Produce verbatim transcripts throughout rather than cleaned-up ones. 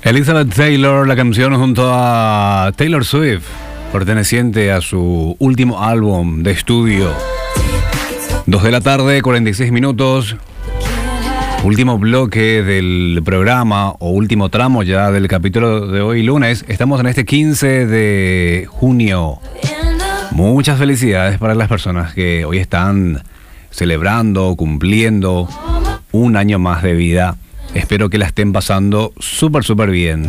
Elizabeth Taylor, la canción junto a Taylor Swift, perteneciente a su último álbum de estudio. Dos de la tarde, cuarenta y seis minutos. Último bloque del programa, o último tramo ya del capítulo de hoy lunes. Estamos en este quince de junio. Muchas felicidades para las personas que hoy están celebrando, cumpliendo un año más de vida. Espero que la estén pasando súper, súper bien.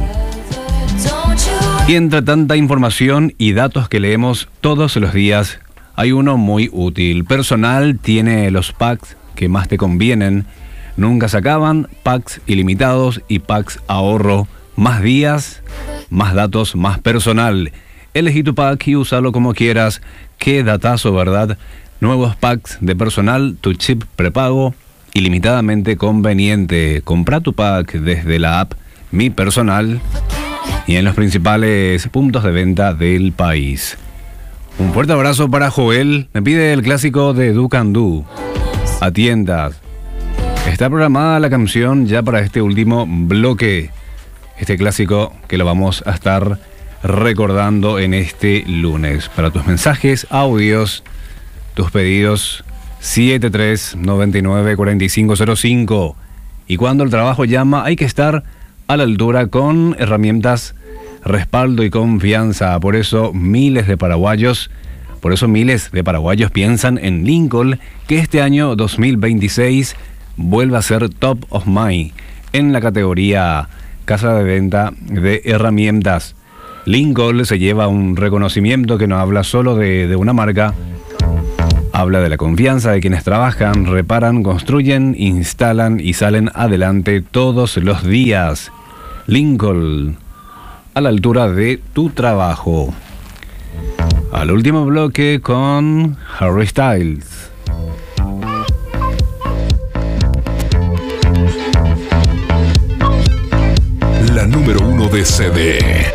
Y entre tanta información y datos que leemos todos los días, hay uno muy útil. Personal tiene los packs que más te convienen. Nunca se acaban, packs ilimitados y packs ahorro. Más días, más datos, más personal. Elegí tu pack y úsalo como quieras. Qué datazo, ¿verdad? Nuevos packs de personal, tu chip prepago, ilimitadamente conveniente. Compra tu pack desde la app Mi Personal y en los principales puntos de venta del país. Un fuerte abrazo para Joel. Me pide el clásico de Do Can Do. Atiendas. Está programada la canción ya para este último bloque. Este clásico que lo vamos a estar recordando en este lunes. Para tus mensajes, audios, tus pedidos, siete tres nueve nueve cuatro cinco cero cinco. Y cuando el trabajo llama, hay que estar a la altura con herramientas, respaldo y confianza. Por eso miles de paraguayos, por eso miles de paraguayos piensan en Lincoln, que este año dos mil veintiséis vuelve a ser Top of Mind en la categoría Casa de Venta de Herramientas. Lincoln se lleva un reconocimiento que no habla solo de, de una marca, habla de la confianza de quienes trabajan, reparan, construyen, instalan y salen adelante todos los días. Lincoln, a la altura de tu trabajo. Al último bloque con Harry Styles. La número uno de C D.